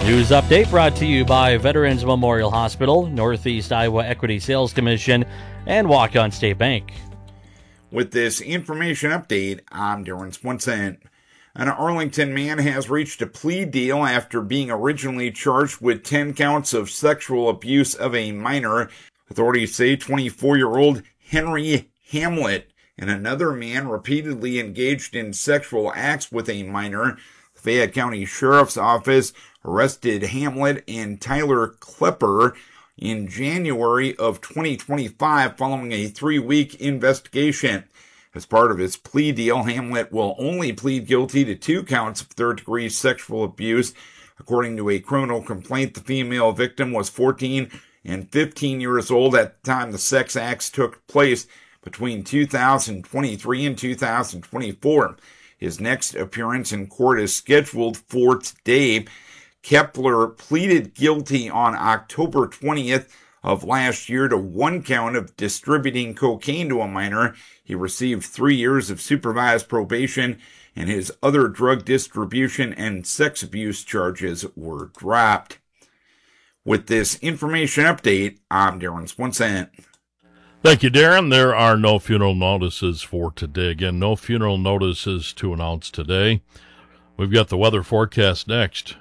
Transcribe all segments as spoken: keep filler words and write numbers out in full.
News update brought to you by Veterans Memorial Hospital, Northeast Iowa Equity Sales Commission, and Walk-On State Bank. With this information update, I'm Darren Swenson. An Arlington man has reached a plea deal after being originally charged with ten counts of sexual abuse of a minor. Authorities say twenty-four-year-old Henry Hamlet and another man repeatedly engaged in sexual acts with a minor. The Fayette County Sheriff's Office arrested Hamlet and Tyler Klepper in January of twenty twenty-five following a three-week investigation. As part of his plea deal, Hamlet will only plead guilty to two counts of third-degree sexual abuse. According to a criminal complaint, the female victim was fourteen and fifteen years old at the time the sex acts took place between two thousand twenty-three and two thousand twenty-four. His next appearance in court is scheduled for today. Kepler pleaded guilty on October twentieth of last year to one count of distributing cocaine to a minor. He received three years of supervised probation, and his other drug distribution and sex abuse charges were dropped. With this information update, I'm Darren Swenson. Thank you, Darren. There are no funeral notices for today. Again, no funeral notices to announce today. We've got the weather forecast next.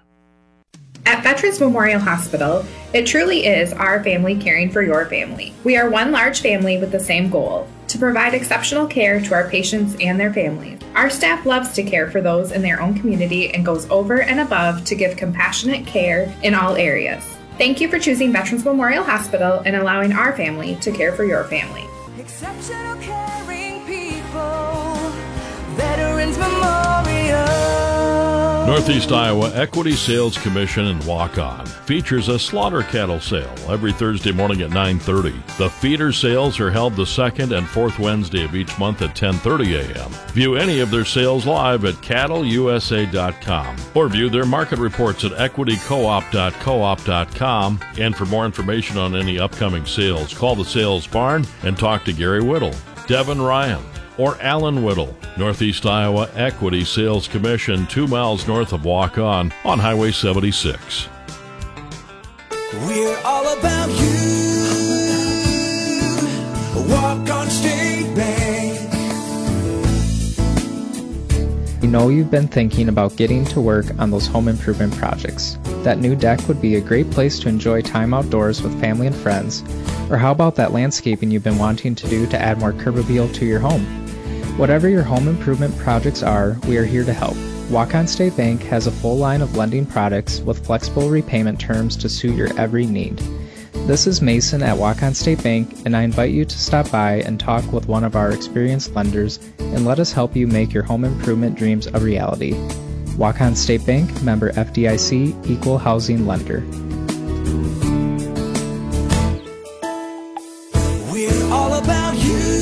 At Veterans Memorial Hospital, it truly is our family caring for your family. We are one large family with the same goal, to provide exceptional care to our patients and their families. Our staff loves to care for those in their own community and goes over and above to give compassionate care in all areas. Thank you for choosing Veterans Memorial Hospital and allowing our family to care for your family. Exceptional caring people, Veterans Memorial. Northeast Iowa Equity Sales Commission and Walk-On features a slaughter cattle sale every Thursday morning at nine thirty. The feeder sales are held the second and fourth Wednesday of each month at ten thirty a.m. View any of their sales live at cattle u s a dot com or view their market reports at equity coop dot coop dot com. And for more information on any upcoming sales, call the sales barn and talk to Gary Whittle, Devin Ryan, or Alan Whittle. Northeast Iowa Equity Sales Commission, two miles north of Walk-On on Highway seventy-six. We're all about you. Walk-On State Bank. You know you've been thinking about getting to work on those home improvement projects. That new deck would be a great place to enjoy time outdoors with family and friends. Or how about that landscaping you've been wanting to do to add more curb appeal to your home? Whatever your home improvement projects are, we are here to help. Walk-On State Bank has a full line of lending products with flexible repayment terms to suit your every need. This is Mason at Walk-On State Bank, and I invite you to stop by and talk with one of our experienced lenders and let us help you make your home improvement dreams a reality. Walk-On State Bank, member F D I C, equal housing lender. We're all about you.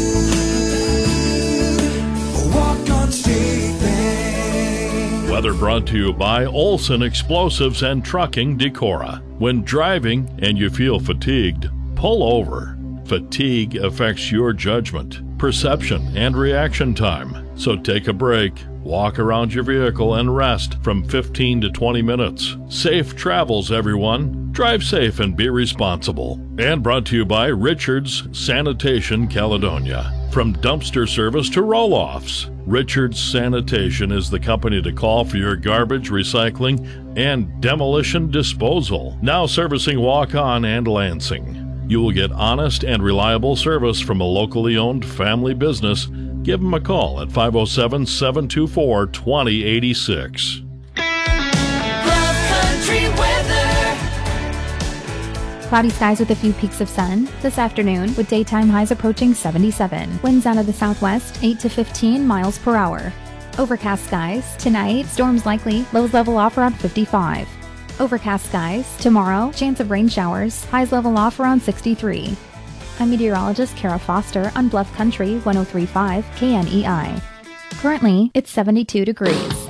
Walk-On State Bank. Weather brought to you by Olson Explosives and Trucking Decorah. When driving and you feel fatigued, pull over. Fatigue affects your judgment, perception, and reaction time. So take a break, walk around your vehicle, and rest from fifteen to twenty minutes. Safe travels, everyone. Drive safe and be responsible. And brought to you by Richards Sanitation Caledonia. From dumpster service to roll-offs, Richards Sanitation is the company to call for your garbage, recycling, and demolition disposal. Now servicing Walk-On and Lansing. You will get honest and reliable service from a locally owned family business. Give them a call at five oh seven, seven two four, two oh eight six. Love Country weather. Cloudy skies with a few peaks of sun this afternoon, with daytime highs approaching seventy-seven. Winds out of the southwest, eight to fifteen miles per hour. Overcast skies. Tonight, storms likely. Lows level off around fifty-five. Overcast skies. Tomorrow, chance of rain showers. Highs level off around sixty-three. I'm meteorologist Kara Foster on Bluff Country one oh three point five K N E I. Currently, it's seventy-two degrees.